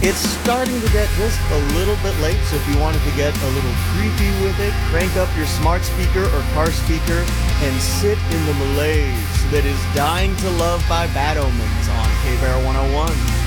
It's starting to get just a little bit late, so if you wanted to get a little creepy with it, crank up your smart speaker or car speaker and sit in the malaise that is Dying to Love by Bad Omens on K-Bear 101.